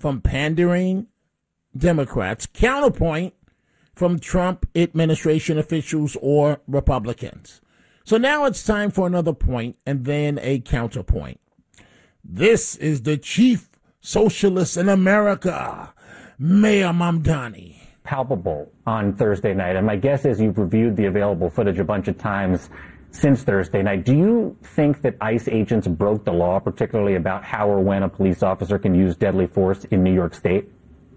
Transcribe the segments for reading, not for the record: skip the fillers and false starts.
from pandering Democrats, counterpoint from Trump administration officials or Republicans. So now it's time for another point and then a counterpoint. This is the chief socialist in America, Mayor Mamdani. Palpable on Thursday night, and my guess is you've reviewed the available footage a bunch of times since Thursday night. Do you think that ICE agents broke the law, particularly about how or when a police officer can use deadly force in New York State?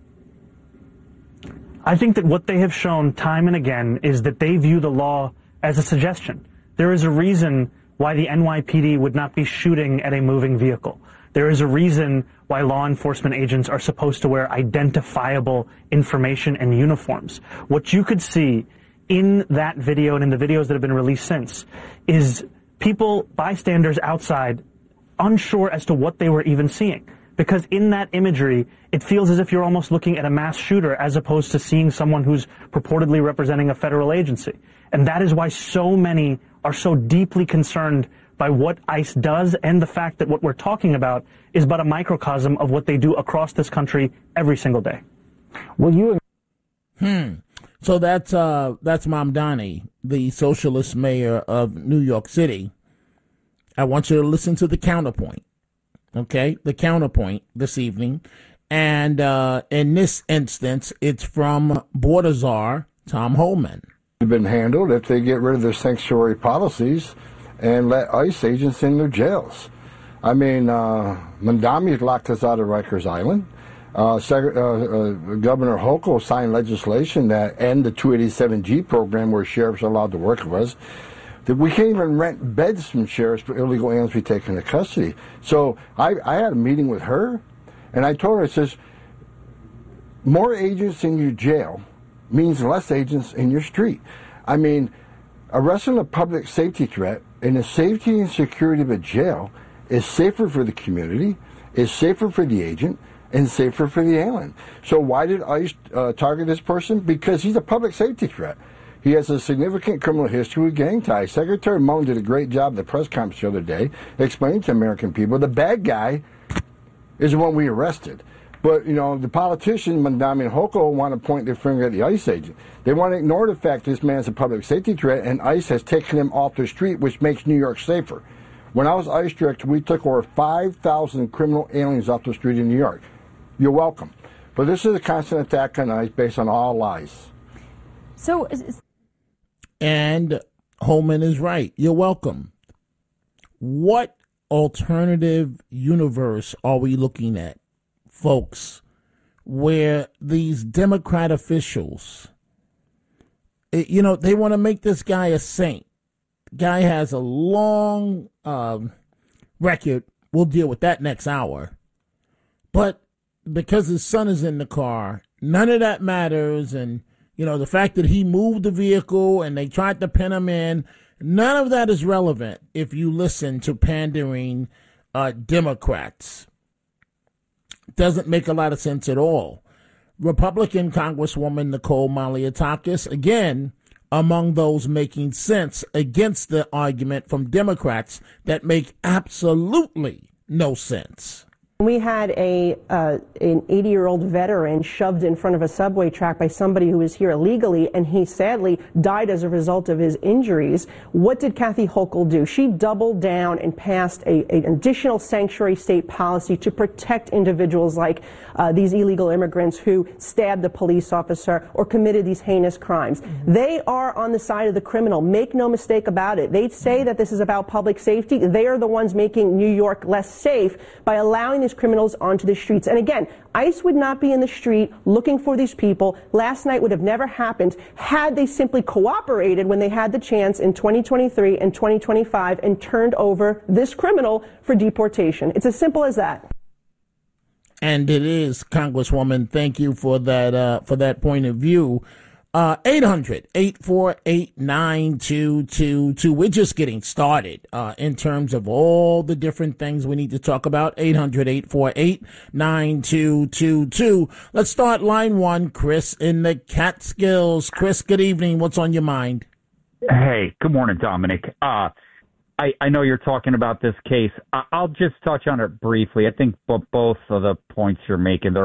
I think that what they have shown time and again is that they view the law as a suggestion. There is a reason why the NYPD would not be shooting at a moving vehicle. There is a reason why law enforcement agents are supposed to wear identifiable information and uniforms. What you could see in that video and in the videos that have been released since is people, bystanders outside, unsure as to what they were even seeing. Because in that imagery, it feels as if you're almost looking at a mass shooter as opposed to seeing someone who's purportedly representing a federal agency. And that is why so many are so deeply concerned by what ICE does and the fact that what we're talking about is but a microcosm of what they do across this country every single day. Will you? So that's Mamdani, the socialist mayor of New York City. I want you to listen to the counterpoint. Okay, the counterpoint this evening. And in this instance, it's from Border Czar Tom Homan. Been handled if they get rid of their sanctuary policies and let ICE agents in their jails. I mean, Mamdani locked us out of Rikers Island. Governor Hochul signed legislation that end the 287G program where sheriffs are allowed to work with us. That we can't even rent beds from sheriffs for illegal aliens we take into custody. So I had a meeting with her, and I told her, I says, more agents in your jail means less agents in your street. I mean, arresting a public safety threat in the safety and security of a jail is safer for the community, is safer for the agent, and safer for the alien. So why did ICE target this person? Because he's a public safety threat. He has a significant criminal history with gang ties. Secretary Mullen did a great job at the press conference the other day explaining to American people the bad guy is the one we arrested. But, you know, the politicians, Mamdani and Hochul, want to point their finger at the ICE agent. They want to ignore the fact this man's a public safety threat, and ICE has taken him off the street, which makes New York safer. When I was ICE director, we took over 5,000 criminal aliens off the street in New York. You're welcome. But this is a constant attack on ICE based on all lies. And Holman is right. You're welcome. What alternative universe are we looking at, folks, where these Democrat officials, they want to make this guy a saint. Guy has a long record. We'll deal with that next hour. But because his son is in the car, none of that matters. And the fact that he moved the vehicle and they tried to pin him in, none of that is relevant if you listen to pandering Democrats. Doesn't make a lot of sense at all. Republican Congresswoman Nicole Malliotakis, again, among those making sense against the argument from Democrats that make absolutely no sense. We had an 80-year-old veteran shoved in front of a subway track by somebody who was here illegally, and he sadly died as a result of his injuries. What did Kathy Hochul do? She doubled down and passed an additional sanctuary state policy to protect individuals like these illegal immigrants who stabbed the police officer or committed these heinous crimes. They are on the side of the criminal. Make no mistake about it. They say that this is about public safety. They are the ones making New York less safe by allowing these criminals onto the streets. And again, ICE would not be in the street looking for these people. Last night would have never happened had they simply cooperated when they had the chance in 2023 and 2025 and turned over this criminal for deportation. It's as simple as that. And it is, Congresswoman. Thank you for that point of view. 800-848-9222. We're just getting started in terms of all the different things we need to talk about. 800-848-9222. Let's start line one. Chris in the Catskills. Chris, good evening. What's on your mind? Hey, good morning, Dominic. I know you're talking about this case. I'll just touch on it briefly. I think both of the points you're making, they're